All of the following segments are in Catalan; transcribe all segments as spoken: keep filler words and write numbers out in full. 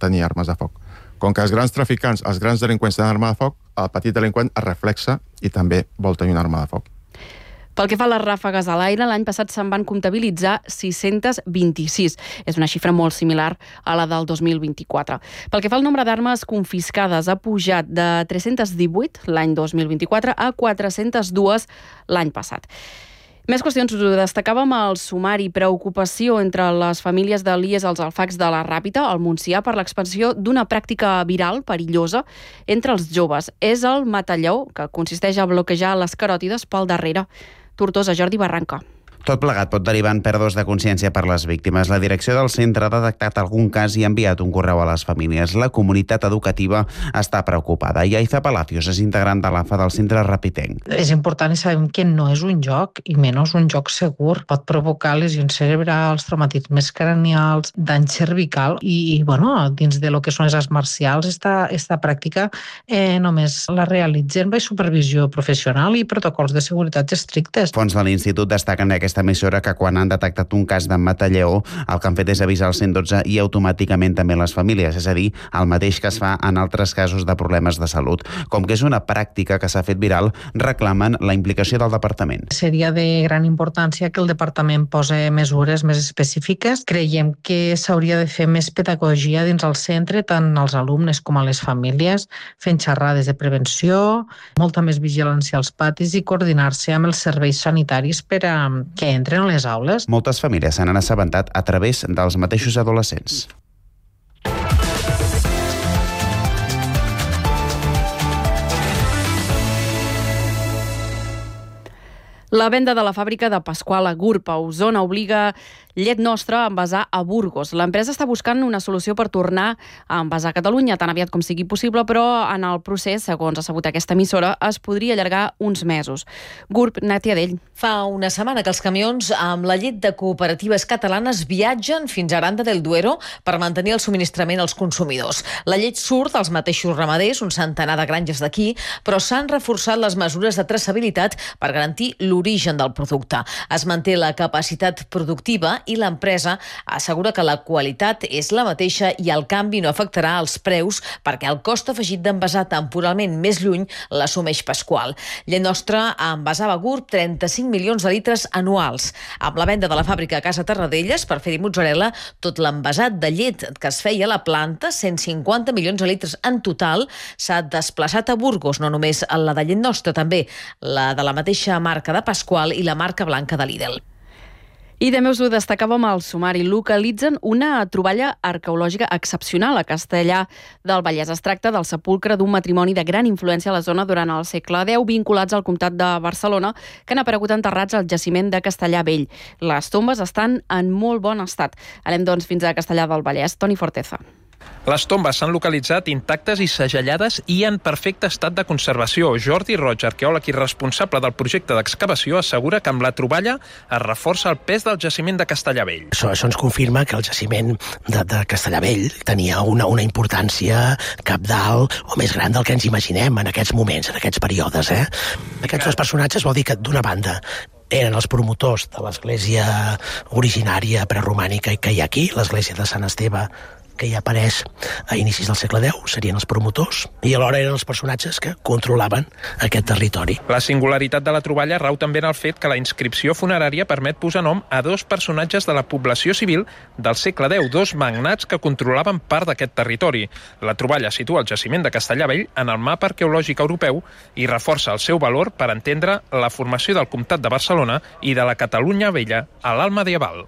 tenir armes de foc. Com que els grans traficants, els grans delinqüents tenen arma de foc, el petit delinqüent es reflexa i també vol tenir una arma de foc. Pel que fa a les ràfegues a l'aire, l'any passat se'n van comptabilitzar sis-cents vint-i-sis. És una xifra molt similar a la del dos mil vint-i-quatre. Pel que fa al nombre d'armes confiscades, ha pujat de tres-cents divuit l'any dos mil vint-i-quatre a quatre-cents dos l'any passat. Més qüestions, ho destacàvem al sumari. Preocupació entre les famílies de l'I E S als Alfacs de la Ràpita, al Montsià, per l'expansió d'una pràctica viral perillosa entre els joves. És el matalló, que consisteix a bloquejar les caròtides pel darrere. Tortosa, Jordi Barranca. Tot plegat pot derivar en pèrdues de consciència per les víctimes. La direcció del centre ha detectat algun cas i ha enviat un correu a les famílies. La comunitat educativa està preocupada. Yaiza Palacios és integrant de l'A F A del centre rapitenc. És important i sabem que no és un joc, i menys un joc segur. Pot provocar lesions cerebrals, traumatismes cranials, dany cervical i, bueno, dins de lo que són les arts marcials, esta, esta pràctica eh, només la realitzen amb supervisió professional i protocols de seguretat estrictes. Fons de l'Institut destaquen aquesta emissora que quan han detectat un cas de matalló, el que han fet és avisar el cent dotze i automàticament també les famílies, és a dir, el mateix que es fa en altres casos de problemes de salut. Com que és una pràctica que s'ha fet viral, reclamen la implicació del departament. Seria de gran importància que el departament posi mesures més específiques. Creiem que s'hauria de fer més pedagogia dins el centre, tant als alumnes com a les famílies, fent xerrades de prevenció, molta més vigilància als patis i coordinar-se amb els serveis sanitaris per a que entren a les aules. Moltes famílies se n'han assabentat a través dels mateixos adolescents. La venda de la fàbrica de Pasqual a Gurb, a Osona, obliga Llet Nostra a envasar a Burgos. L'empresa està buscant una solució per tornar a envasar a Catalunya tan aviat com sigui possible, però en el procés, segons ha sabut aquesta emissora, es podria allargar uns mesos. Gurb, Nàtia Dell. Fa una setmana que els camions amb la llet de cooperatives catalanes viatgen fins a Aranda del Duero per mantenir el subministrament als consumidors. La llet surt dels mateixos ramaders, un centenar de granges d'aquí, però s'han reforçat les mesures de traçabilitat per garantir l'origen del producte. Es manté la capacitat productiva i l'empresa assegura que la qualitat és la mateixa i el canvi no afectarà els preus perquè el cost afegit d'envasar temporalment més lluny l'assumeix Pasqual. Llet Nostra envasava a Gurb trenta-cinc milions de litres anuals. Amb la venda de la fàbrica a Casa Tarradellas per fer-hi mozzarella, tot l'envasat de llet que es feia a la planta, cent cinquanta milions de litres en total, s'ha desplaçat a Burgos, no només la de Llet Nostra, també la de la mateixa marca de Pasqual i la marca blanca de Lidl. I també us ho destacàvem al sumari. Localitzen una troballa arqueològica excepcional a Castellar del Vallès. Es tracta del sepulcre d'un matrimoni de gran influència a la zona durant el segle deu, vinculats al comtat de Barcelona, que han aparegut enterrats al jaciment de Castellar Vell. Les tombes estan en molt bon estat. Anem, doncs, fins a Castellar del Vallès. Toni Forteza. Les tombes s'han localitzat intactes i segellades i en perfecte estat de conservació. Jordi Roig, arqueòleg i responsable del projecte d'excavació, assegura que amb la troballa es reforça el pes del jaciment de Castellar Vell. Això, això ens confirma que el jaciment de, de Castellar Vell tenia una, una importància cabdal o més gran del que ens imaginem en aquests moments, en aquests períodes. Eh? Aquests dos personatges vol dir que, d'una banda, eren els promotors de l'església originària preromànica que hi ha aquí, l'església de Sant Esteve, que hi apareix a inicis del segle deu, serien els promotors, i alhora eren els personatges que controlaven aquest territori. La singularitat de la troballa rau també en el fet que la inscripció funerària permet posar nom a dos personatges de la població civil del segle deu, dos magnats que controlaven part d'aquest territori. La troballa situa el jaciment de Castellar Vell en el mapa arqueològic europeu i reforça el seu valor per entendre la formació del comtat de Barcelona i de la Catalunya vella a l'alt medieval.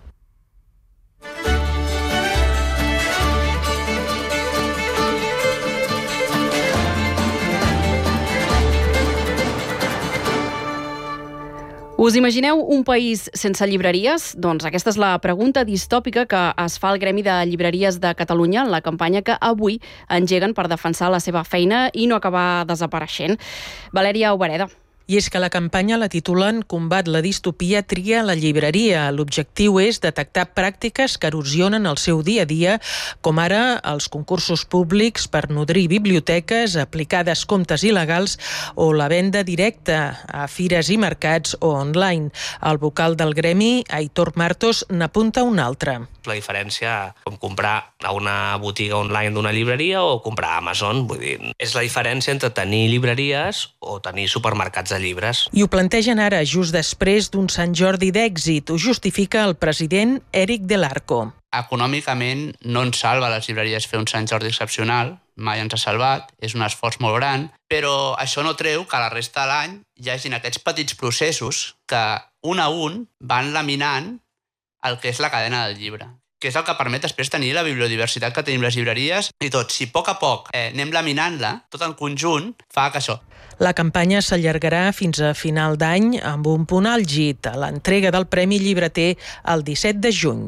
Us imagineu un país sense llibreries? Doncs aquesta és la pregunta distòpica que es fa al Gremi de Llibreries de Catalunya en la campanya que avui engeguen per defensar la seva feina i no acabar desapareixent. Valèria Obereda. I és que la campanya la titulen Combat la distopia, tria la llibreria. L'objectiu és detectar pràctiques que erosionen el seu dia a dia, com ara els concursos públics per nodrir biblioteques, aplicar descomptes il·legals o la venda directa a fires i mercats o online. El vocal del gremi, Aitor Martos, n'apunta un altre. La diferència com comprar a una botiga online d'una llibreria o comprar a Amazon. Vull dir, és la diferència entre tenir llibreries o tenir supermercats de llibres. I ho plantegen ara, just després d'un Sant Jordi d'èxit. Ho justifica el president Eric Del Arco. Econòmicament no ens salva les llibreries fer un Sant Jordi excepcional, mai ens ha salvat, és un esforç molt gran, però això no treu que a la resta de l'any hi hagin aquests petits processos que un a un van laminant el que és la cadena del llibre, que és el que permet després tenir la bibliodiversitat que tenim les llibreries i tot. Si a poc a poc eh, anem laminant-la, tot en conjunt fa que això. La campanya s'allargarà fins a final d'any amb un punt àlgid, a l'entrega del Premi Llibreter el disset de juny.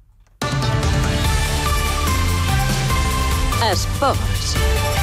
Esports.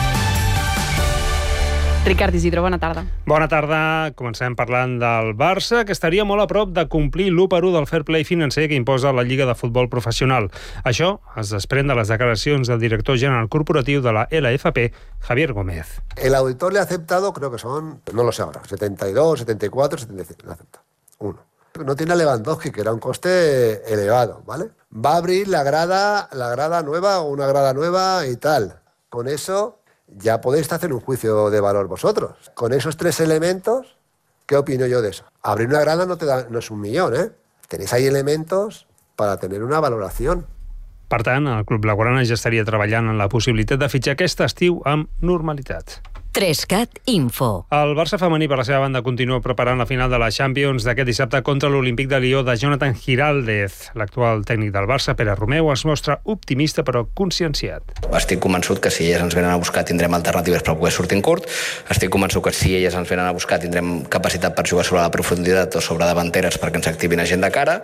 Ricard Isidro, bona tarda. Bona tarda. Comencem parlant del Barça, que estaria molt a prop de complir l'u per u del fair play financer que imposa la Lliga de Futbol Professional. Això es desprèn de les declaracions del director general corporatiu de la L F P, Javier Gómez. El auditor le ha aceptado, creo que son, no lo sé ahora, setenta y dos, setenta y cuatro, setenta y cinco, le acepta. Uno. No tiene a Lewandowski, que era un coste elevado, ¿vale? Va a abrir la grada, la grada nueva o una grada nueva y tal. Con eso ya podéis hacer un juicio de valor vosotros. Con esos tres elementos, ¿qué opino yo de eso? Abrir una grada no, te da, no es un millón, ¿eh? Tenéis ahí elementos para tener una valoración. Per tant, el club blaugrana ja estaria treballant en la possibilitat de fitxar aquest estiu amb normalitat. Trescat Info. El Barça femení, per la seva banda, continua preparant la final de la Champions d'aquest dissabte contra l'Olímpic de Lió de Jonathan Giraldez. L'actual tècnic del Barça, Pere Romeu, es mostra optimista però conscienciat. Estic convençut que si elles ens venen a buscar tindrem alternatives per poder sortir en curt. Estic convençut que si elles ens venen a buscar tindrem capacitat per jugar sobre la profunditat o sobre davanteres perquè ens activin a gent de cara,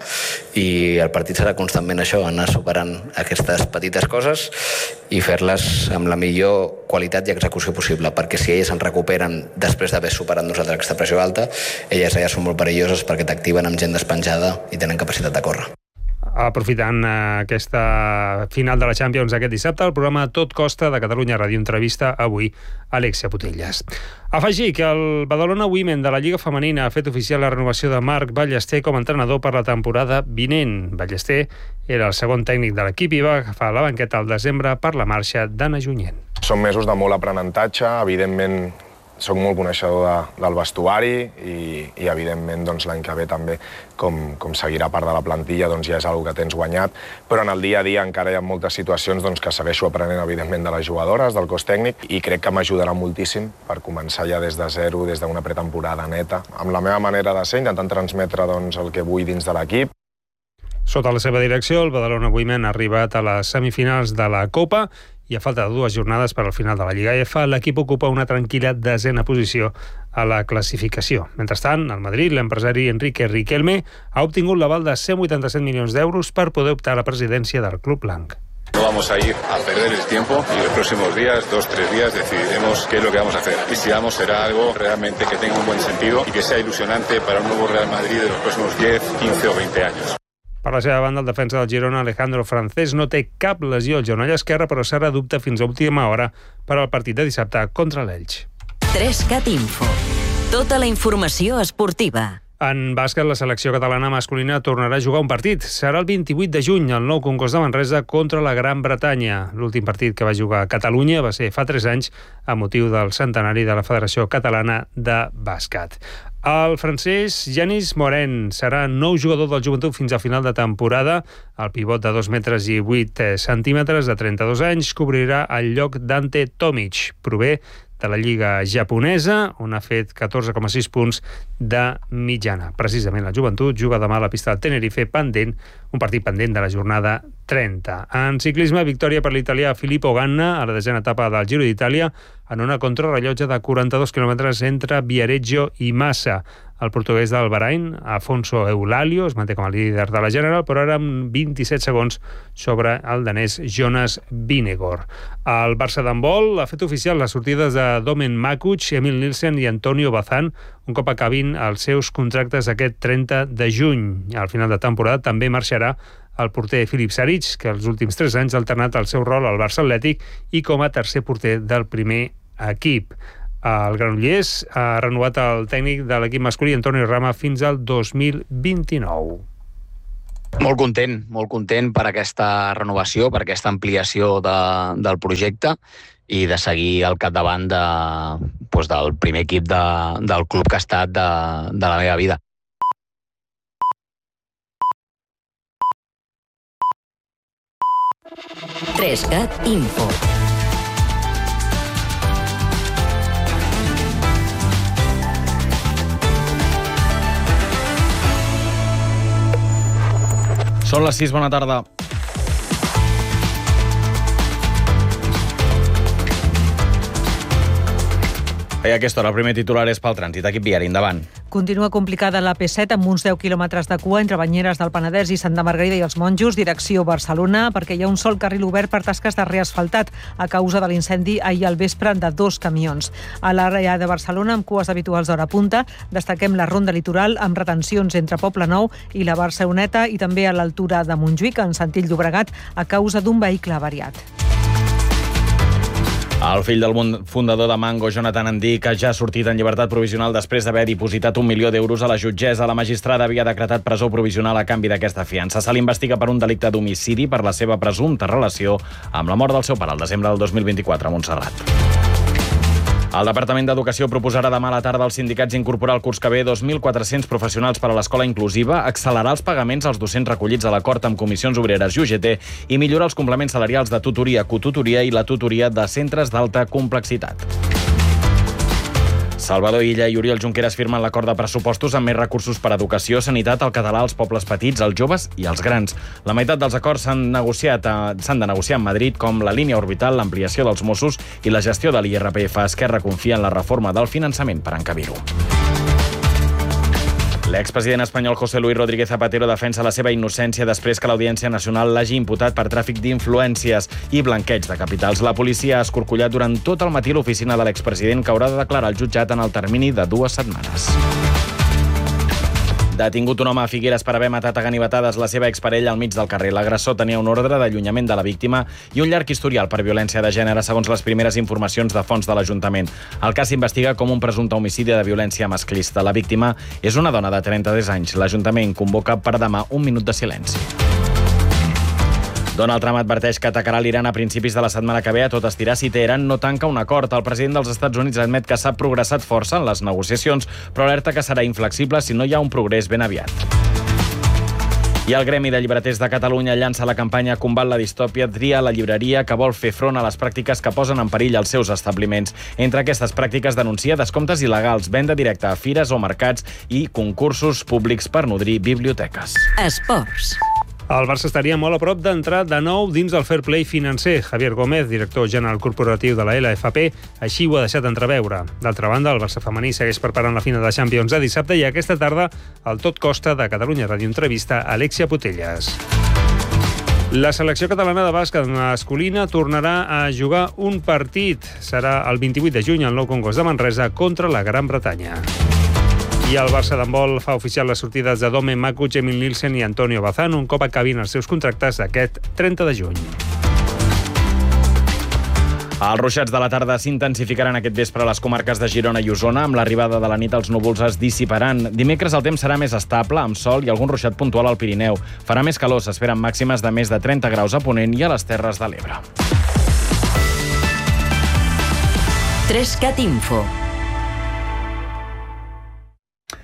i el partit serà constantment això, anar superant aquestes petites coses i fer-les amb la millor qualitat i execució possible, perquè si elles ens recuperen després d'haver superat nosaltres aquesta pressió alta, elles ja són molt perilloses perquè t'activen amb gent despenjada i tenen capacitat de córrer. Aprofitant aquesta final de la Champions aquest dissabte, el programa Tot Costa de Catalunya Ràdio entrevista avui Alexia Putellas. Afegir que el Badalona Women de la Lliga Femenina ha fet oficial la renovació de Marc Ballester com a entrenador per la temporada vinent. Ballester era el segon tècnic de l'equip i va agafar la banqueta al desembre per la marxa d'Anna Junyent. Són mesos de molt aprenentatge, evidentment soc molt coneixedor de, del vestuari i, i evidentment doncs, l'any que ve també, com, com seguirà part de la plantilla, doncs, ja és una que tens guanyat, però en el dia a dia encara hi ha moltes situacions doncs, que segueixo aprenent evidentment de les jugadores, del cos tècnic, i crec que m'ajudarà moltíssim per començar ja des de zero, des d'una pretemporada neta, amb la meva manera de ser, intentant transmetre doncs, el que vull dins de l'equip. Sota la seva direcció, el Badalona Women ha arribat a les semifinals de la Copa i a falta de dues jornades per al final de la Lliga F, l'equip ocupa una tranquil·la desena posició a la classificació. Mentrestant, al Madrid, l'empresari Enrique Riquelme ha obtingut l'aval de cent vuitanta-set milions d'euros per poder optar a la presidència del club blanc. No vamos a ir a perder el tiempo y los próximos días, dos, tres días, decidiremos qué es lo que vamos a hacer. Y si vamos, será algo realmente que tenga un buen sentido y que sea ilusionante para un nuevo Real Madrid de los próximos diez, quince o veinte años. Per la seva banda, el defensa del Girona, Alejandro Francés, no té cap lesió al genoll esquerre, però serà dubte fins a última hora per al partit de dissabte contra l'Elx. Trescat Info. Tota la informació esportiva. En bàsquet, la selecció catalana masculina tornarà a jugar un partit. Serà el vint-i-vuit de juny, al nou Congost de Manresa contra la Gran Bretanya. L'últim partit que va jugar a Catalunya va ser fa tres anys a motiu del centenari de la Federació Catalana de Bàsquet. El francès Yanis Morin serà nou jugador del Joventut fins a final de temporada. El pivot de dos metres i vuit centímetres, de trenta-dos anys, cobrirà el lloc d'Ante Tomic. Prové de la Lliga japonesa, on ha fet catorze coma sis punts de mitjana. Precisament la Joventut juga demà a la pista del Tenerife, pendent, un partit pendent de la jornada trenta. En ciclisme, victòria per l'italià Filippo Ganna a la desena etapa del Giro d'Itàlia. en una contrarrellotge de quaranta-dos quilòmetres entre Viareggio i Massa. El portuguès del Bahrain, Afonso Eulalio, es manté com a líder de la General, però ara amb vint-i-set segons sobre el danès Jonas Vingegaard. El Barça d'handbol ha fet oficial les sortides de Domen Makuch, Emil Nielsen i Antonio Bazán, un cop acabin els seus contractes aquest trenta de juny. Al final de temporada també marxarà el porter Filip Saric, que els últims tres anys ha alternat el seu rol al Barça Atlètic i com a tercer porter del primer equip. El Granollers ha renovat el tècnic de l'equip masculí, Antonio Rama, fins al dos mil vint-i-nou. Molt content, molt content per aquesta renovació, per aquesta ampliació de, del projecte i de seguir al capdavant de, doncs del primer equip de, del club que ha estat de, de la meva vida. Trescat Info. Són les sis, bona tarda. I a aquesta hora el primer titular és pel trànsit. Equip viari, endavant. Continua complicada la P set amb uns deu quilòmetres de cua entre Banyeres del Penedès i Santa Margarida i els Monjos, direcció Barcelona, perquè hi ha un sol carril obert per tasques de reasfaltat a causa de l'incendi ahir al vespre de dos camions. A l'àrea de Barcelona, amb cues habituals d'hora punta, destaquem la ronda litoral amb retencions entre Poble Nou i la Barceloneta i també a l'altura de Montjuïc, en sentit Llobregat, a causa d'un vehicle avariat. El fill del fundador de Mango, Jonathan Andic, ha ja sortit en llibertat provisional després d'haver dipositat un milió d'euros a la jutgessa. La magistrada havia decretat presó provisional a canvi d'aquesta fiança. Se l'investiga per un delicte d'homicidi per la seva presumpta relació amb la mort del seu pare el desembre del dos mil vint-i-quatre a Montserrat. El Departament d'Educació proposarà demà a la tarda als sindicats incorporar al curs que ve dos mil quatre-cents professionals per a l'escola inclusiva, accelerar els pagaments als docents recollits a l'acord amb comissions obreres i U G T i millorar els complements salarials de tutoria, cotutoria i la tutoria de centres d'alta complexitat. Salvador Illa i Oriol Junqueras firmen l'acord de pressupostos amb més recursos per a educació, sanitat, el català, els pobles petits, els joves i els grans. La meitat dels acords s'han negociat s'han de negociar amb Madrid, com la línia orbital, l'ampliació dels Mossos i la gestió de l'I R P F. Esquerra confia en la reforma del finançament per encabir-ho. L'expresident espanyol José Luis Rodríguez Zapatero defensa la seva innocència després que l'Audiència Nacional l'hagi imputat per tràfic d'influències i blanqueig de capitals. La policia ha escorcollat durant tot el matí l'oficina de l'expresident, que haurà de declarar al jutjat en el termini de dues setmanes. Detingut un home a Figueres per haver matat a ganivetades la seva exparella al mig del carrer. L'agressor tenia un ordre d'allunyament de la víctima i un llarg historial per violència de gènere, segons les primeres informacions de fonts de l'Ajuntament. El cas s'investiga com un presumpte homicidi de violència masclista. La víctima és una dona de trenta-tres anys. L'Ajuntament convoca per demà un minut de silenci. Donald Trump adverteix que atacarà l'Iran a principis de la setmana que ve a tot estirar si Teheran no tanca un acord. El president dels Estats Units admet que s'ha progressat força en les negociacions, però alerta que serà inflexible si no hi ha un progrés ben aviat. I el Gremi de Llibreters de Catalunya llança la campanya Combat la distòpia, tria la llibreria, que vol fer front a les pràctiques que posen en perill els seus establiments. Entre aquestes pràctiques denuncia descomptes il·legals, venda directa a fires o mercats i concursos públics per nodrir biblioteques. Esports. El Barça estaria molt a prop d'entrar de nou dins el fair play financer. Javier Gómez, director general corporatiu de la L F P, així ho ha deixat entreveure. D'altra banda, el Barça femení segueix preparant la final de Champions de dissabte i aquesta tarda el tot costa de Catalunya Ràdio entrevista a Alexia Putellas. La selecció catalana de bàsquet masculina tornarà a jugar un partit. Serà el vint-i-vuit de juny al Nou Congost de Manresa contra la Gran Bretanya. I el Barça d'handbol fa oficial les sortides de Domen Makuch, Emil Nielsen i Antonio Bazán un cop acabin els seus contractes aquest trenta de juny. Els ruixats de la tarda s'intensificaran aquest vespre a les comarques de Girona i Osona. Amb l'arribada de la nit els núvols es dissiparan. Dimecres el temps serà més estable, amb sol i algun ruixat puntual al Pirineu. Farà més calor, s'esperen màximes de més de trenta graus a Ponent i a les Terres de l'Ebre. Trescat Info.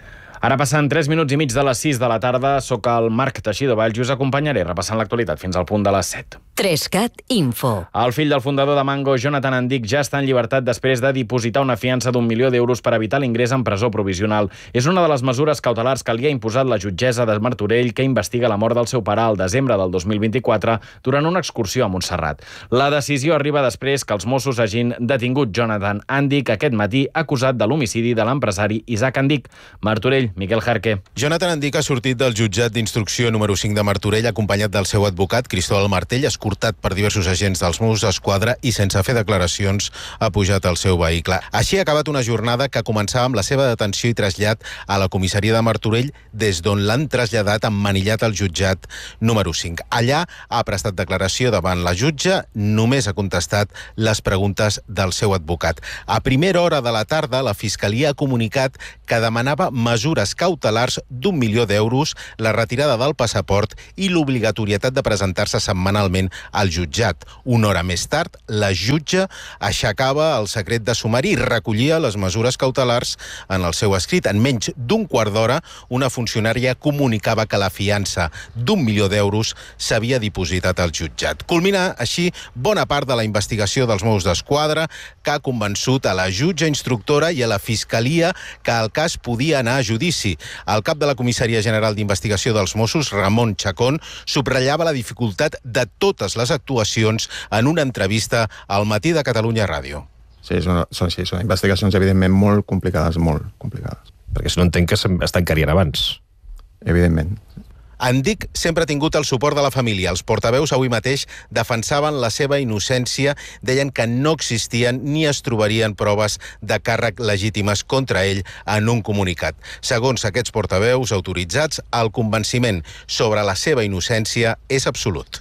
Ara passen tres minuts i mig de les sis de la tarda. Soc el Marc Teixidor Valls i us acompanyaré repassant l'actualitat fins al punt de les set. Trescat Info. El fill del fundador de Mango, Jonathan Andic, ja està en llibertat després de dipositar una fiança d'un milió d'euros per evitar l'ingrés en presó provisional. És una de les mesures cautelars que li ha imposat la jutgessa de Martorell, que investiga la mort del seu pare al desembre del dos mil vint-i-quatre durant una excursió a Montserrat. La decisió arriba després que els Mossos hagin detingut Jonathan Andic aquest matí, acusat de l'homicidi de l'empresari Isaac Andic. Martorell, Miquel Jarque. Jonathan Andic ha sortit del jutjat d'instrucció número cinc de Martorell acompanyat del seu advocat, Cristóbal Martell, escortat per diversos agents dels Mossos d'Esquadra i sense fer declaracions ha pujat al seu vehicle. Així ha acabat una jornada que començava amb la seva detenció i trasllat a la comissaria de Martorell, des d'on l'han traslladat emmanillat al jutjat número cinc. Allà ha prestat declaració davant la jutge, només ha contestat les preguntes del seu advocat. A primera hora de la tarda, la Fiscalia ha comunicat que demanava mesures cautelars d'un milió d'euros, la retirada del passaport i l'obligatorietat de presentar-se setmanalment al jutjat. Una hora més tard, la jutge aixecava el secret de sumari i recollia les mesures cautelars en el seu escrit. En menys d'un quart d'hora, una funcionària comunicava que la fiança d'un milió d'euros s'havia dipositat al jutjat. Culmina així bona part de la investigació dels Mossos d'Esquadra, que ha convençut a la jutge instructora i a la Fiscalia que el cas podia anar a judici. El cap de la Comissaria General d'Investigació dels Mossos, Ramon Chacón, subratllava la dificultat de totes les actuacions en una entrevista al Matí de Catalunya Ràdio. Sí, són, són, sí, són investigacions evidentment molt complicades, molt complicades. Perquè si no entenc que es tancarien abans. Evidentment. Andic sempre ha tingut el suport de la família. Els portaveus avui mateix defensaven la seva innocència, deien que no existien ni es trobarien proves de càrrec legítimes contra ell en un comunicat. Segons aquests portaveus autoritzats, el convenciment sobre la seva innocència és absolut.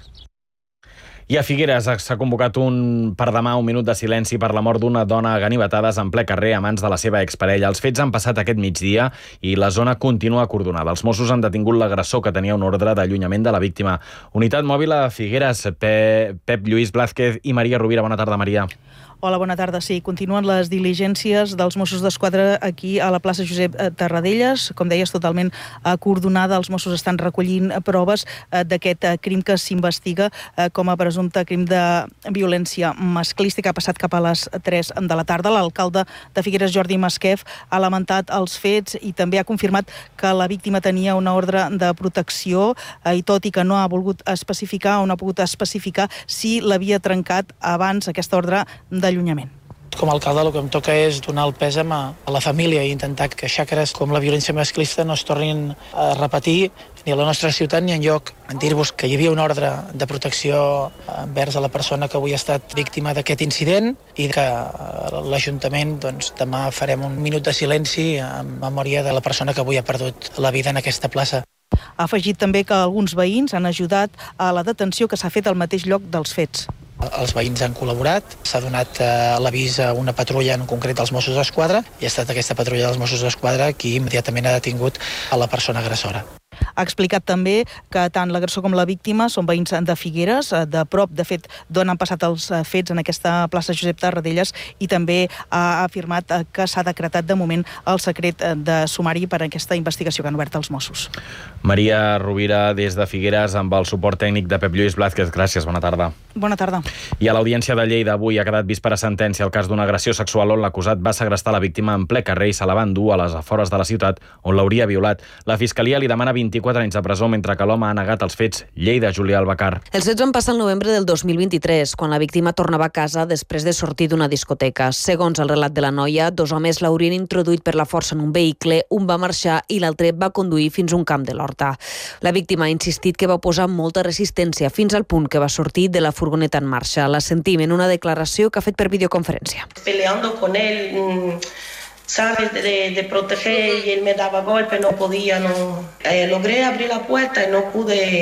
I a Figueres s'ha convocat un per demà un minut de silenci per la mort d'una dona a ganivetades en ple carrer a mans de la seva exparella. Els fets han passat aquest migdia i la zona continua acordonada. Els Mossos han detingut l'agressor, que tenia un ordre d'allunyament de la víctima. Unitat mòbil a Figueres, Pe Pep Lluís Blázquez i Maria Rovira. Bona tarda, Maria. Hola, bona tarda. Sí, continuen les diligències dels Mossos d'Esquadra aquí a la plaça Josep Tarradellas. Com deies, totalment acordonada. Els Mossos estan recollint proves d'aquest crim que s'investiga com a presumpte crim de violència masclista, que ha passat cap a les tres de la tarda. L'alcalde de Figueres, Jordi Masquef, ha lamentat els fets i també ha confirmat que la víctima tenia una ordre de protecció i tot i que no ha volgut especificar o no ha pogut especificar si l'havia trencat abans aquesta ordre de allunyament. Com a alcalde el que em toca és donar el pèsam a la família i intentar que xacres com la violència masclista no es tornin a repetir ni a la nostra ciutat ni enlloc. Dir-vos que hi havia una ordre de protecció envers a la persona que avui ha estat víctima d'aquest incident i que l'Ajuntament doncs, demà farem un minut de silenci en memòria de la persona que avui ha perdut la vida en aquesta plaça. Ha afegit també que alguns veïns han ajudat a la detenció que s'ha fet al mateix lloc dels fets. Els veïns han col·laborat, s'ha donat eh, l'avís a una patrulla, en concret als Mossos d'Esquadra, i ha estat aquesta patrulla dels Mossos d'Esquadra qui immediatament ha detingut a la persona agressora. Ha explicat també que tant l'agressor com la víctima són veïns de Figueres, de prop, de fet, d'on han passat els fets en aquesta plaça Josep Tarradellas, i també ha afirmat que s'ha decretat de moment el secret de sumari per a aquesta investigació que han obert els Mossos. Maria Rovira, des de Figueres, amb el suport tècnic de Pep Lluís Blázquez. Gràcies, bona tarda. Bona tarda. I a l'Audiència de Lleida avui ha quedat vist per a sentència el cas d'una agressió sexual on l'acusat va segrestar la víctima en ple carrer i se la va endur a les afores de la ciutat on l'hauria violat. La Fiscalia li demana vint-i-quatre anys de presó, mentre que l'home ha negat els fets. Lleida, Julià Albacar. Els fets van passar el novembre del dos mil vint-i-tres, quan la víctima tornava a casa després de sortir d'una discoteca. Segons el relat de la noia, dos homes l'haurien introduït per la força en un vehicle, un va marxar i l'altre va conduir fins a un camp de l'Horta. La víctima ha insistit que va posar molta resistència fins al punt que va sortir de la furgoneta en marxa. La sentim en una declaració que ha fet per videoconferència. Peleando con él, sabes, de, de proteger, y él me daba golpes, no podía, no. Eh, logré abrir la puerta y no pude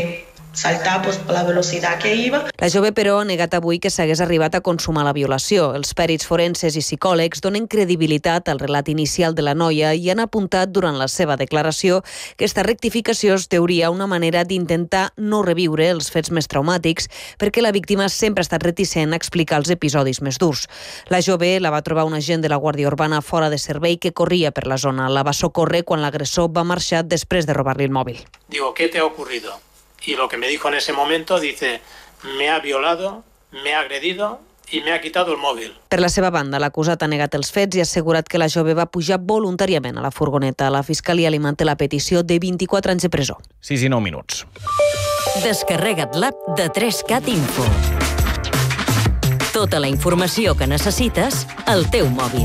saltar pues, por la velocidad que iba. La jove, però, ha negat avui que s'hagués arribat a consumar la violació. Els pèrits forenses i psicòlegs donen credibilitat al relat inicial de la noia i han apuntat durant la seva declaració que aquesta rectificació es deuria a una manera d'intentar no reviure els fets més traumàtics perquè la víctima sempre ha estat reticent a explicar els episodis més durs. La jove la va trobar un agent de la Guàrdia Urbana fora de servei que corria per la zona. La va socórrer quan l'agressor va marxar després de robar-li el mòbil. Digo, ¿qué te ha ocurrido? Y lo que me dijo en ese momento, dice, me ha violado, me ha agredido y me ha quitado el móvil. Per la seva banda, l'acusat ha negat els fets i ha assegurat que la jove va pujar voluntàriament a la furgoneta. La Fiscalia li manté la petició de vint-i-quatre anys de presó. sis i nou minuts. Descarrega't l'app de tres cat Info. Tota la informació que necessites al teu mòbil.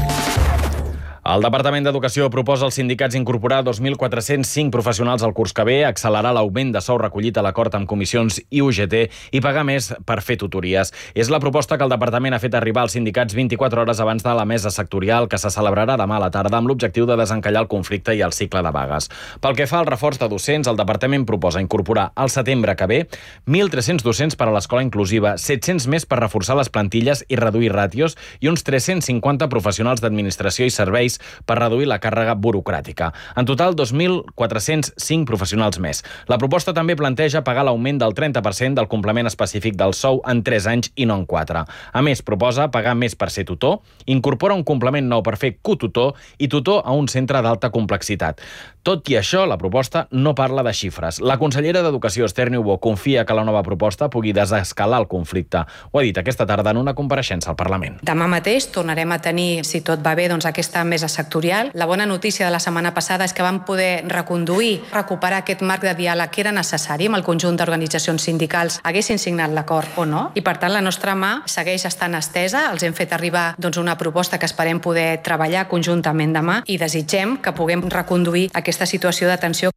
El Departament d'Educació proposa als sindicats incorporar dos mil quatre-cents cinc professionals al curs que ve, accelerar l'augment de sou recollit a l'acord amb comissions i U G T i pagar més per fer tutories. És la proposta que el Departament ha fet arribar als sindicats vint-i-quatre hores abans de la mesa sectorial que se celebrarà demà a la tarda amb l'objectiu de desencallar el conflicte i el cicle de vagues. Pel que fa al reforç de docents, el Departament proposa incorporar al setembre que ve mil tres-cents docents per a l'escola inclusiva, set-cents més per reforçar les plantilles i reduir ràtios i uns tres-cents cinquanta professionals d'administració i serveis per reduir la càrrega burocràtica. En total, dos mil quatre-cents cinc professionals més. La proposta també planteja pagar l'augment del trenta per cent del complement específic del sou en tres anys i no en quatre. A més, proposa pagar més per ser tutor, incorpora un complement nou per fer cotutor i tutor a un centre d'alta complexitat. Tot i això, la proposta no parla de xifres. La consellera d'Educació, Esther Niubó, confia que la nova proposta pugui desescalar el conflicte. Ho ha dit aquesta tarda en una compareixença al Parlament. Demà mateix tornarem a tenir, si tot va bé, doncs aquesta mesa sectorial. La bona notícia de la setmana passada és que vam poder reconduir, recuperar aquest marc de diàleg que era necessari amb el conjunt d'organitzacions sindicals, haguessin signat l'acord o no. I per tant la nostra mà segueix estant estesa. Els hem fet arribar doncs, una proposta que esperem poder treballar conjuntament demà i desitgem que puguem reconduir aquesta situació de tensió.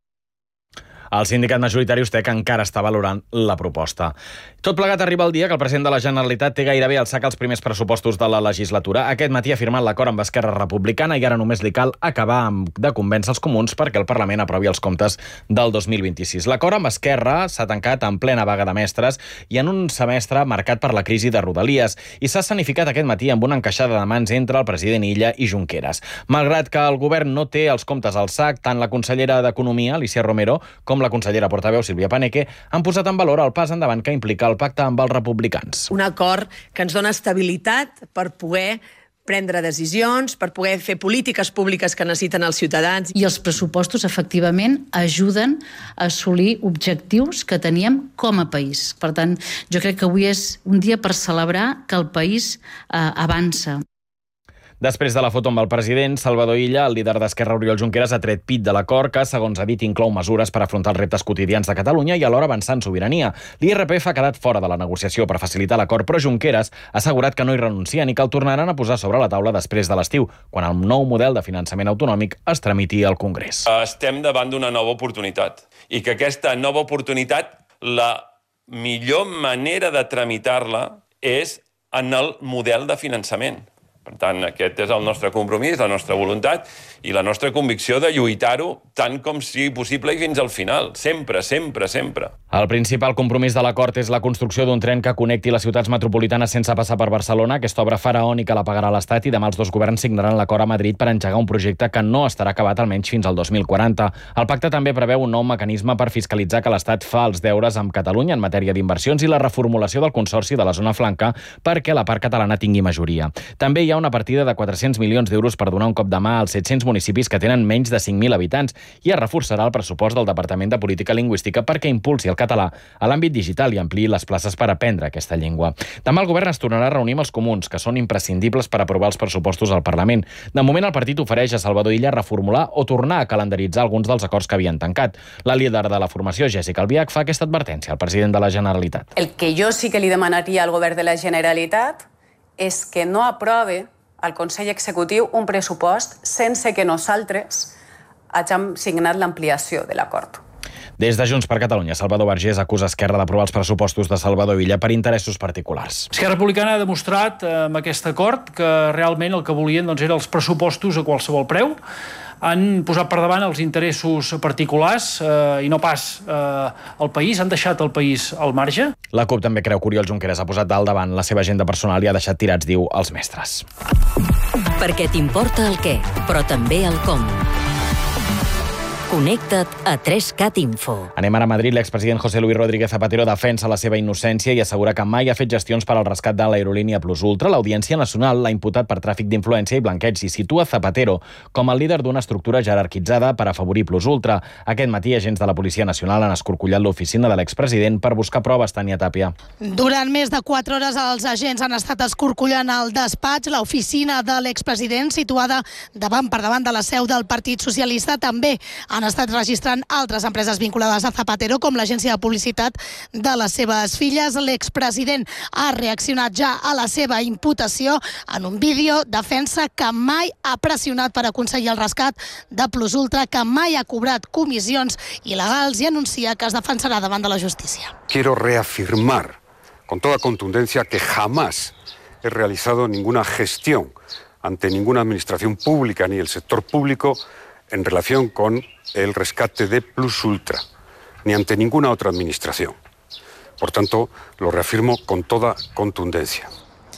El sindicat majoritari Ustec encara està valorant la proposta. Tot plegat arriba el dia que el president de la Generalitat té gairebé al sac els primers pressupostos de la legislatura. Aquest matí ha firmat l'acord amb Esquerra Republicana i ara només li cal acabar de convèncer els comuns perquè el Parlament aprovi els comptes del dos mil vint-i-sis. L'acord amb Esquerra s'ha tancat en plena vaga de mestres i en un semestre marcat per la crisi de Rodalies i s'ha escenificat aquest matí amb una encaixada de mans entre el president Illa i Junqueras. Malgrat que el govern no té els comptes al sac, tant la consellera d'Economia, Alicia Romero, com la consellera portaveu Sílvia Paneque han posat en valor el pas endavant que implica el pacte amb els republicans. Un acord que ens dona estabilitat per poder prendre decisions, per poder fer polítiques públiques que necessiten els ciutadans. I els pressupostos, efectivament, ajuden a assolir objectius que teníem com a país. Per tant, jo crec que avui és un dia per celebrar que el país eh, avança. Després de la foto amb el president, Salvador Illa, el líder d'Esquerra, Oriol Junqueras, ha tret pit de l'acord que, segons ha dit, inclou mesures per afrontar els reptes quotidians de Catalunya i alhora avançar en sobirania. L'I R P F ha quedat fora de la negociació per facilitar l'acord, però Junqueras ha assegurat que no hi renuncien i que el tornaran a posar sobre la taula després de l'estiu, quan el nou model de finançament autonòmic es tramiti al Congrés. Estem davant d'una nova oportunitat i que aquesta nova oportunitat, la millor manera de tramitar-la és en el model de finançament. Per tant, aquest és el nostre compromís, la nostra voluntat i la nostra convicció de lluitar-ho tant com sigui possible i fins al final. Sempre, sempre, sempre. El principal compromís de l'acord és la construcció d'un tren que connecti les ciutats metropolitanes sense passar per Barcelona. Aquesta obra faraònica la pagarà l'Estat i demà els dos governs signaran l'acord a Madrid per engegar un projecte que no estarà acabat almenys fins al dos mil quaranta. El pacte també preveu un nou mecanisme per fiscalitzar que l'Estat fa els deures amb Catalunya en matèria d'inversions i la reformulació del Consorci de la Zona Franca perquè la part catalana tingui majoria. També hi ha una partida de quatre-cents milions d'euros per donar un cop de mà als set-cents municipis que tenen menys de cinc mil habitants i es reforçarà el pressupost del Departament de Política Lingüística perquè impulsi el català a l'àmbit digital i ampliï les places per aprendre aquesta llengua. Demà el govern es tornarà a reunir amb els comuns, que són imprescindibles per aprovar els pressupostos al Parlament. De moment, el partit ofereix a Salvador Illa reformular o tornar a calendaritzar alguns dels acords que havien tancat. La líder de la formació, Jessica Albiach, fa aquesta advertència al president de la Generalitat. El que jo sí que li demanaria al govern de la Generalitat és que no aprove al Consell Executiu un pressupost sense que nosaltres hàgim signat l'ampliació de l'acord. Des de Junts per Catalunya, Salvador Vergés acusa Esquerra d'aprovar els pressupostos de Salvador Illa per interessos particulars. Esquerra Republicana ha demostrat eh, amb aquest acord que realment el que volien doncs, eren els pressupostos a qualsevol preu, han posat per davant els interessos particulars eh, i no pas eh, el país, han deixat el país al marge. La CUP també creu que Oriol Junqueras ha posat dalt davant la seva agenda personal i ha deixat tirats, diu, els mestres. Perquè t'importa el què, però també el com. Connecta't a tres cat Info. Anem ara a Madrid. L'expresident José Luis Rodríguez Zapatero defensa la seva innocència i assegura que mai ha fet gestions per al rescat de l'aerolínia Plus Ultra. L'Audiència Nacional l'ha imputat per tràfic d'influència i blanqueig i situa Zapatero com el líder d'una estructura jerarquitzada per afavorir Plus Ultra. Aquest matí, agents de la Policia Nacional han escorcollat l'oficina de l'expresident per buscar proves. Tània Tàpia. Durant més de quatre hores els agents han estat escorcollant el despatx, l'oficina de l'expresident, situada davant per davant de la seu del Partit Socialista. També han estat registrant altres empreses vinculades a Zapatero, com l'agència de publicitat de les seves filles. L'expresident ha reaccionat ja a la seva imputació en un vídeo. Defensa que mai ha pressionat per aconseguir el rescat de Plus Ultra, que mai ha cobrat comissions il·legals i anuncia que es defensarà davant de la justícia. Quiero reafirmar con toda contundencia que jamás he realizado ninguna gestión ante ninguna administración pública ni el sector público en relación con el rescate de Plus Ultra, ni ante ninguna otra administración. Por tanto, lo reafirmo con toda contundencia.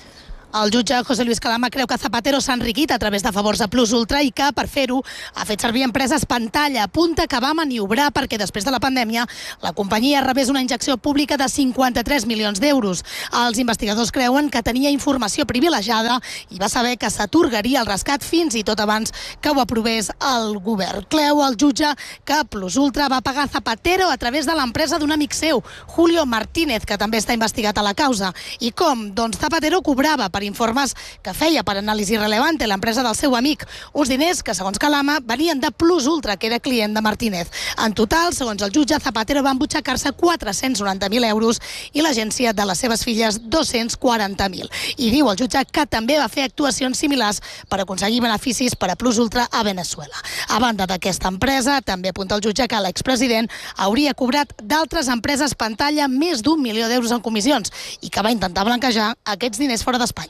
El jutge José Luis Calama creu que Zapatero s'ha enriquit a través de favors de Plus Ultra i que, per fer-ho, ha fet servir empreses pantalla. Apunta que va maniobrar perquè després de la pandèmia la companyia rebés una injecció pública de cinquanta-tres milions d'euros. Els investigadors creuen que tenia informació privilegiada i va saber que s'atorgaria el rescat fins i tot abans que ho aprovés el govern. Creu el jutge que Plus Ultra va pagar Zapatero a través de l'empresa d'un amic seu, Julio Martínez, que també està investigat a la causa. I com? Doncs Zapatero cobrava per informes que feia per Anàlisi Relevante, l'empresa del seu amic. Uns diners que, segons Calama, venien de Plus Ultra, que era client de Martínez. En total, segons el jutge, Zapatero va embutxacar-se quatre-cents noranta mil euros i l'agència de les seves filles dos-cents quaranta mil. I diu el jutge que també va fer actuacions similars per aconseguir beneficis per a Plus Ultra a Venezuela. A banda d'aquesta empresa, també apunta el jutge que l'expresident hauria cobrat d'altres empreses pantalla més d'un milió d'euros en comissions i que va intentar blanquejar aquests diners fora d'Espanya.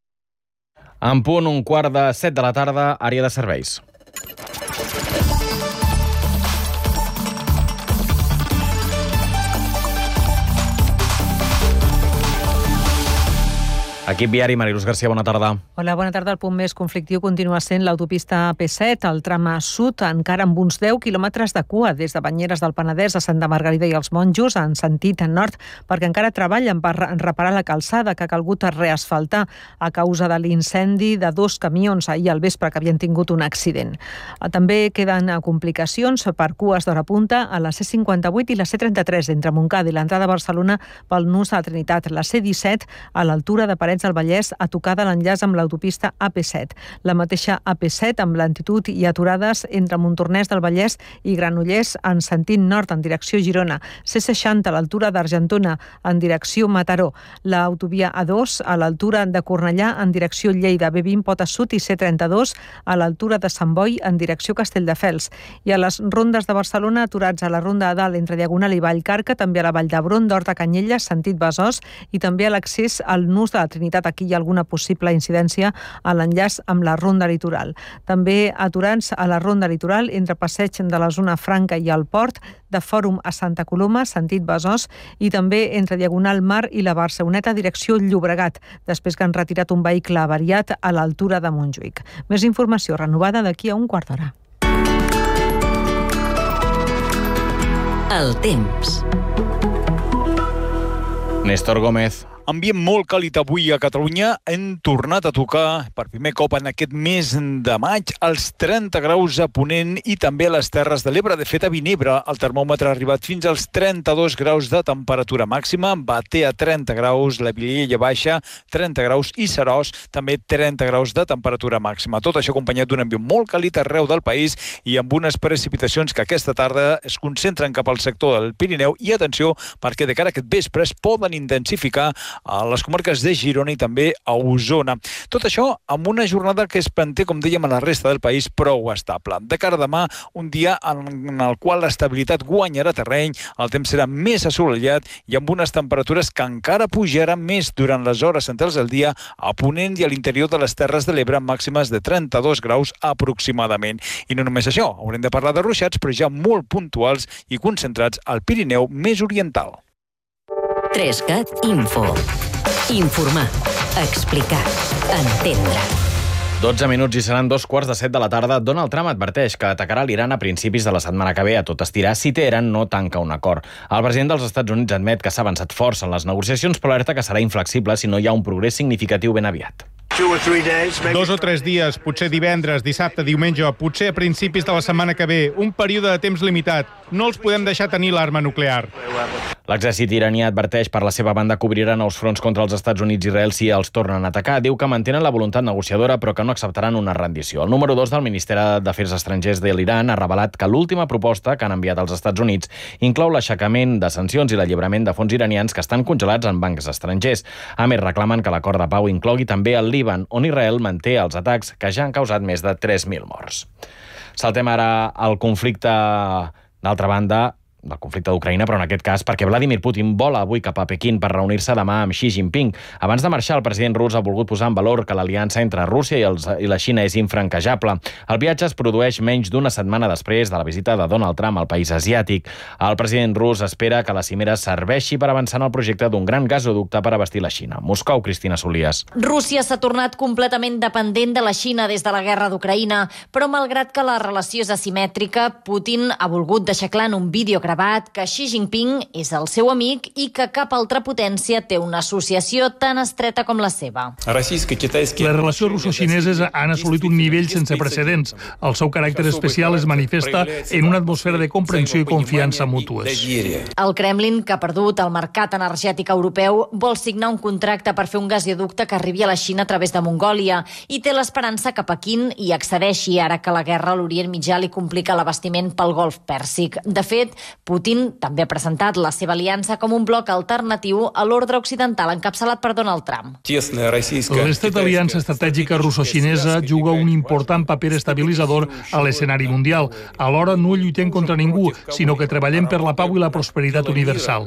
En punt, un quart de set de la tarda, àrea de serveis. Equip viari, Mariluz García, bona tarda. Hola, bona tarda. El punt més conflictiu continua sent l'autopista A P set, el tram sud, encara amb uns deu quilòmetres de cua des de Banyeres del Penedès a Santa Margarida i els Monjos, en sentit nord, perquè encara treballen per reparar la calçada que ha calgut reasfaltar a causa de l'incendi de dos camions ahir al vespre que havien tingut un accident. També queden complicacions per cues d'hora punta a la C cinquanta-vuit i la C trenta-tres entre Montcada i l'entrada a Barcelona pel nus a Trinitat, la C disset a l'altura de Parets del Vallès a tocar de l'enllaç amb l'autopista A P set. La mateixa A P set amb lentitud i aturades entre Montornès del Vallès i Granollers en sentit nord en direcció Girona. C seixanta a l'altura d'Argentona en direcció Mataró. L'autovia A dos a l'altura de Cornellà en direcció Lleida. B vint Pota Sud i C trenta-dos a l'altura de Sant Boi en direcció Castelldefels. I a les rondes de Barcelona aturats a la ronda a dalt entre Diagonal i Vallcarca, també a la Vall d'Hebron, d'Horta Canyelles, sentit Besòs, i també a l'accés al nus de la Trinitat. Aquí hi ha alguna possible incidència a l'enllaç amb la Ronda Litoral. També aturats a la Ronda Litoral entre passeig de la zona Franca i el Port, de Fòrum a Santa Coloma, sentit Besòs, i també entre Diagonal Mar i la Barceloneta, direcció Llobregat, després que han retirat un vehicle avariat a l'altura de Montjuïc. Més informació renovada d'aquí a un quart d'hora. El temps. Néstor Gómez. Ambient molt càlid avui a Catalunya. Hem tornat a tocar per primer cop en aquest mes de maig els trenta graus a Ponent i també a les Terres de l'Ebre. De fet, a Vinebre el termòmetre ha arribat fins als trenta-dos graus de temperatura màxima. Batea trenta graus, la Vilella Baixa trenta graus i Seròs també trenta graus de temperatura màxima. Tot això acompanyat d'un ambient molt càlid arreu del país i amb unes precipitacions que aquesta tarda es concentren cap al sector del Pirineu. I atenció, perquè de cara a aquest vespre es poden intensificar a les comarques de Girona i també a Osona. Tot això amb una jornada que es manté, com dèiem, a la resta del país prou estable. De cara a demà, un dia en el qual l'estabilitat guanyarà terreny, el temps serà més assolellat i amb unes temperatures que encara pujaran més durant les hores centrals del dia a Ponent i a l'interior de les Terres de l'Ebre, màximes de trenta-dos graus aproximadament. I no només això, haurem de parlar de ruixats, però ja molt puntuals i concentrats al Pirineu més oriental. trescat Info. Informar, explicar, entendre. dotze minuts i seran dos quarts de set de la tarda. Donald Trump adverteix que atacarà l'Iran a principis de la setmana que ve a tot estirar si Teheran no tanca un acord. El president dels Estats Units admet que s'ha avançat força en les negociacions, però alerta que serà inflexible si no hi ha un progrés significatiu ben aviat. Dos o tres dies, potser divendres, dissabte, diumenge, potser a principis de la setmana que ve, un període de temps limitat. No els podem deixar tenir l'arma nuclear. L'exèrcit iranià adverteix per la seva banda que obrirà nous fronts contra els Estats Units i Israel si els tornen a atacar. Diu que mantenen la voluntat negociadora però que no acceptaran una rendició. El número dos del Ministeri d'Afers Estrangers de l'Iran ha revelat que l'última proposta que han enviat als Estats Units inclou l'aixecament de sancions i l'alliberament de fons iranians que estan congelats en bancs estrangers. A més, reclamen que l'acord de pau inclogui també el Líban, on Israel manté els atacs que ja han causat més de tres mil morts. Saltem ara al conflicte, d'altra banda, del conflicte d'Ucraïna, però en aquest cas perquè Vladimir Putin vola avui cap a Pequín per reunir-se demà amb Xi Jinping. Abans de marxar, el president rus ha volgut posar en valor que l'aliança entre Rússia i, els, i la Xina és infranquejable. El viatge es produeix menys d'una setmana després de la visita de Donald Trump al país asiàtic. El president rus espera que la cimera serveixi per avançar en el projecte d'un gran gasoducte per abastir la Xina. Moscou, Cristina Solias. Rússia s'ha tornat completament dependent de la Xina des de la guerra d'Ucraïna, però malgrat que la relació és asimètrica, Putin ha volgut deixar clar en un vídeo gravat que Xi Jinping és el seu amic i que cap altra potència té una associació tan estreta com la seva. Les relacions russo-xineses han assolit un nivell sense precedents. El seu caràcter especial es manifesta en una atmosfera de comprensió i confiança mútues. El Kremlin, que ha perdut el mercat energètic europeu, vol signar un contracte per fer un gasoducte que arribi a la Xina a través de Mongòlia i té l'esperança que Pequín hi accedeixi ara que la guerra a l'Orient Mitjà li complica l'abastiment pel Golf Pèrsic. De fet, Putin també ha presentat la seva aliança com un bloc alternatiu a l'ordre occidental encapçalat per Donald Trump. L'estat d'aliança estratègica russo-xinesa juga un important paper estabilitzador a l'escenari mundial. Alhora no lluitem contra ningú, sinó que treballem per la pau i la prosperitat universal.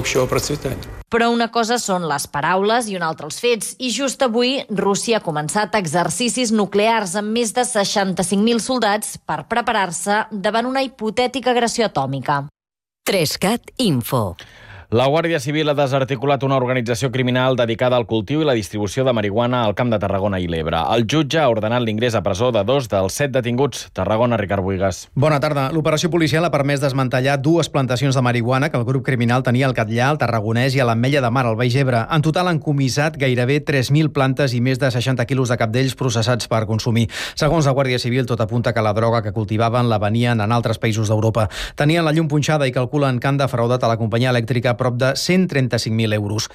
Però una cosa són les paraules i una altra els fets, i just avui Rússia ha començat exercicis nuclears amb més de seixanta-cinc mil soldats per preparar-se davant una hipotètica agressió atòmica. trescat Info. La Guàrdia Civil ha desarticulat una organització criminal dedicada al cultiu i la distribució de marihuana al Camp de Tarragona i l'Ebre. El jutge ha ordenat l'ingrés a presó de dos dels set detinguts. Tarragona, Ricard Buigas. Bona tarda. L'operació policial ha permès desmantellar dues plantacions de marihuana que el grup criminal tenia al Catllà, al Tarragonès i a l'Ametlla de Mar, al Baix Ebre. En total han comissat gairebé tres mil plantes i més de seixanta quilos de cabdells processats per consumir. Segons la Guàrdia Civil, tot apunta que la droga que cultivaven la venien en altres països d'Europa. Tenien la llum punxada i calculen que han defraudat a la companyia elèctrica prop de cent trenta-cinc mil euros.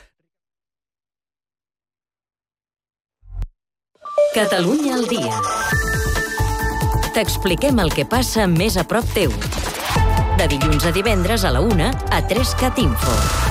Catalunya al dia. T'expliquem el que passa més a prop teu. De dilluns a divendres a la una a trescat Info.